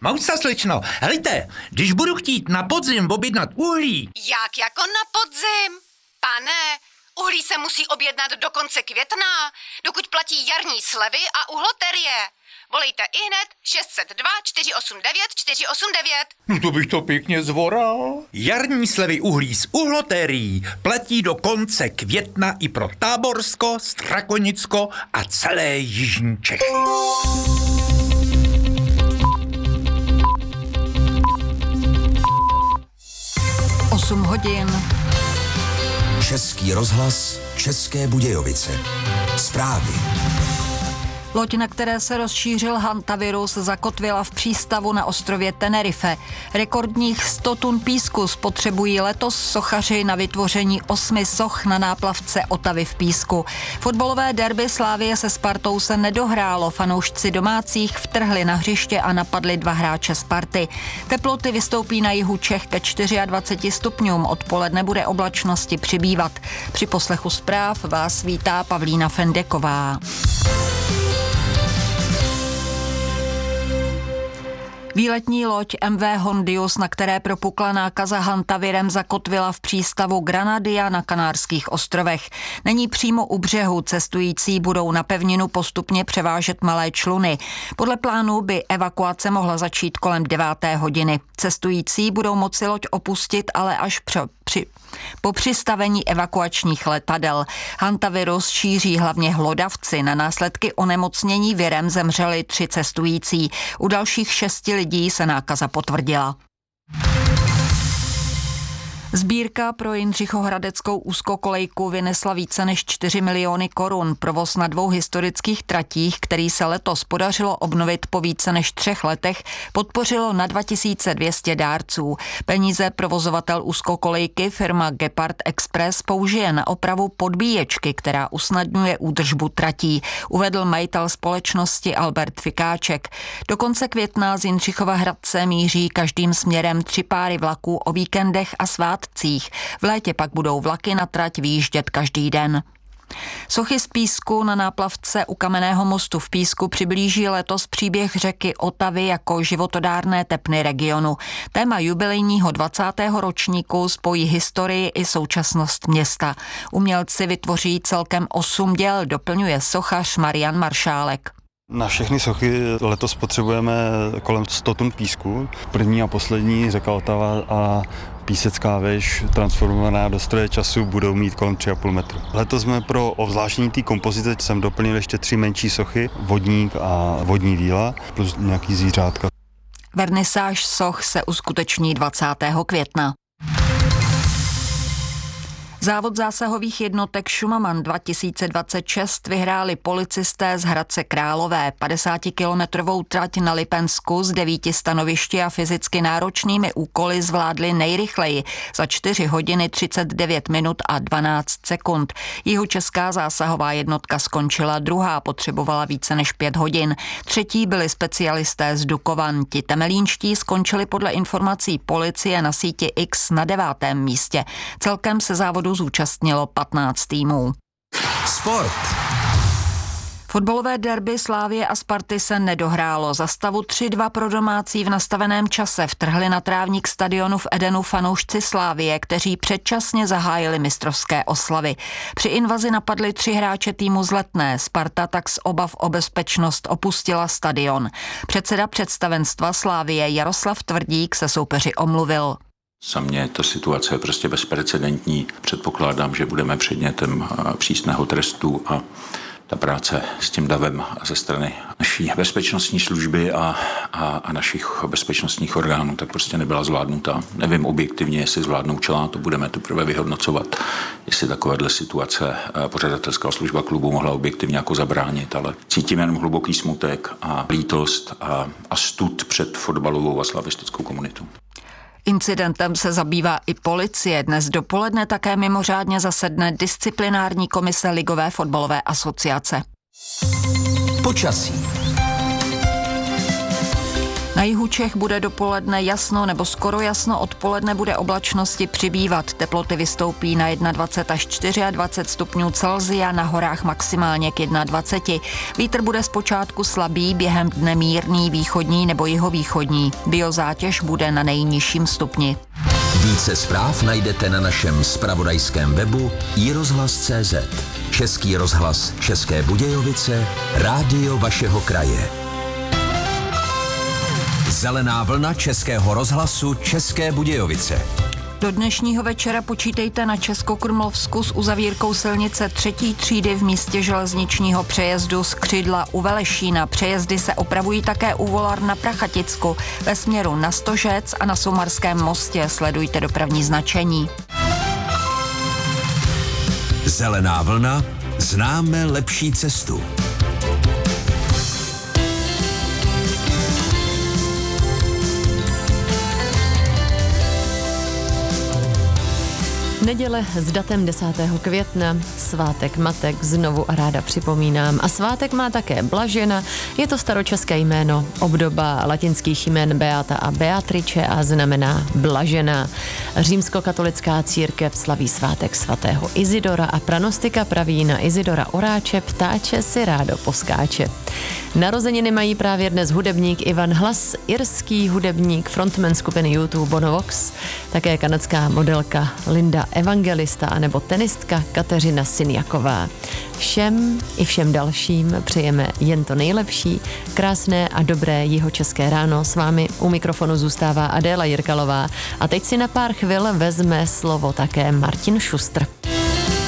Mousa, slečno, helejte, když budu chtít na podzim objednat uhlí... Jak jako na podzim? Pane, uhlí se musí objednat do konce května, dokud platí jarní slevy a uhloterie. Volejte ihned 602 489 489. No to bych to pěkně zvoral. Jarní slevy uhlí z uhlotérií platí do konce května i pro Táborsko, Strakonicko a celé jižní Čechy. 8 hodin. Český rozhlas, České Budějovice. Zprávy. Loď, na které se rozšířil hantavirus, zakotvila v přístavu na ostrově Tenerife. Rekordních 100 tun písku spotřebují letos sochaři na vytvoření 8 soch na náplavce Otavy v písku. Fotbalové derby Slavie se Spartou se nedohrálo. Fanoušci domácích vtrhli na hřiště a napadli 2 hráče Sparty. Teploty vystoupí na jihu Čech ke 24 stupňům. Odpoledne bude oblačnosti přibývat. Při poslechu zpráv vás vítá Pavlína Fendeková. Výletní loď MV Hondius, na které propukla nákaza hantavirem, zakotvila v přístavu Granadia na Kanárských ostrovech. Není přímo u břehu, cestující budou na pevninu postupně převážet malé čluny. Podle plánu by evakuace mohla začít kolem 9. hodiny. Cestující budou moci loď opustit, ale až po přistavení evakuačních letadel. Hantavirus šíří hlavně hlodavci. Na následky onemocnění virem zemřeli 3 cestující. U dalších 6 lidí se nákaza potvrdila. Sbírka pro Jindřichohradeckou úzkokolejku vynesla více než 4 miliony korun. Provoz na 2 historických tratích, který se letos podařilo obnovit po více než 3 letech, podpořilo na 2200 dárců. Peníze provozovatel úzkokolejky firma Gepard Express použije na opravu podbíječky, která usnadňuje údržbu tratí, uvedl majitel společnosti Albert Fikáček. Do konce května z Jindřichova Hradce míří každým směrem 3 páry vlaků o víkendech a svátcích. V létě pak budou vlaky na trať vyjíždět každý den. Sochy z písku na náplavce u Kamenného mostu v Písku přiblíží letos příběh řeky Otavy jako životodárné tepny regionu. Téma jubilejního 20. ročníku spojí historii i současnost města. Umělci vytvoří celkem 8 děl, doplňuje sochař Marian Maršálek. Na všechny sochy letos potřebujeme kolem 100 tun písku. První a poslední řeka Otava a písecká věž transformovaná do stroje času budou mít kolem 3,5 metru. Letos jsme pro ovzláštění té kompozice jsem doplnil ještě 3 menší sochy, vodník a vodní víla plus nějaký zvířátka. Vernisáž soch se uskuteční 20. května. Závod zásahových jednotek Šumaman 2026 vyhráli policisté z Hradce Králové. 50-kilometrovou trať na Lipensku s 9 stanovišti a fyzicky náročnými úkoly zvládli nejrychleji za 4 hodiny 39 minut a 12 sekund. Jihočeská zásahová jednotka skončila druhá, potřebovala více než 5 hodin. Třetí byli specialisté z Dukovan. Ti temelínští skončili podle informací policie na síti X na 9. místě. Celkem se závodu zúčastnilo 15 týmů. Sport. Fotbalové derby Slavie a Sparty se nedohrálo. Za stavu 3-2 pro domácí v nastaveném čase vtrhli na trávník stadionu v Edenu fanoušci Slavie, kteří předčasně zahájili mistrovské oslavy. Při invazi napadli 3 hráče týmu z Letné. Sparta tak z obav o bezpečnost opustila stadion. Předseda představenstva Slavie Jaroslav Tvrdík se soupeři omluvil. Za mě ta situace je prostě bezprecedentní. Předpokládám, že budeme předmětem přísného trestu a ta práce s tím davem ze strany naší bezpečnostní služby a našich bezpečnostních orgánů tak prostě nebyla zvládnuta. Nevím objektivně, jestli zvládnoučila, to budeme teprve vyhodnocovat, jestli takovéhle situace pořadatelská služba klubu mohla objektivně jako zabránit, ale cítím jenom hluboký smutek a lítost a stud před fotbalovou a slavistickou komunitou. Incidentem se zabývá i policie. Dnes dopoledne také mimořádně zasedne disciplinární komise Ligové fotbalové asociace. Počasí. Na jihu Čech bude dopoledne jasno nebo skoro jasno, odpoledne bude oblačnosti přibývat. Teploty vystoupí na 21 až 24 stupňů Celsia, na horách maximálně k 21. Vítr bude zpočátku slabý, během dne mírný, východní nebo jihovýchodní. Biozátěž bude na nejnižším stupni. Více zpráv najdete na našem zpravodajském webu iRozhlas.cz. Český rozhlas České Budějovice, rádio vašeho kraje. Zelená vlna Českého rozhlasu České Budějovice. Do dnešního večera počítejte na Českokrumlovsku s uzavírkou silnice 3. třídy v místě železničního přejezdu z Křidla u Velešína. Přejezdy se opravují také u Volar na Prachaticku, ve směru na Stožec a na Soumarském mostě. Sledujte dopravní značení. Zelená vlna, známe lepší cestu. Neděle s datem 10. května, svátek matek, znovu a ráda připomínám. A svátek má také Blažena, je to staročeské jméno, obdoba latinských jmen Beata a Beatrice a znamená blažená. Římskokatolická církev slaví svátek svatého Izidora a pranostika praví na Izidora oráče, ptáče si rádo poskáče. Narozeniny mají právě dnes hudebník Ivan Hlas, irský hudebník, frontman skupiny YouTube Bonovox, také kanadská modelka Linda Evangelista anebo tenistka Kateřina Sinjaková. Všem i všem dalším přejeme jen to nejlepší, krásné a dobré jihočeské ráno. S vámi u mikrofonu zůstává Adéla Jirkalová a teď si na pár chvil vezme slovo také Martin Šustr.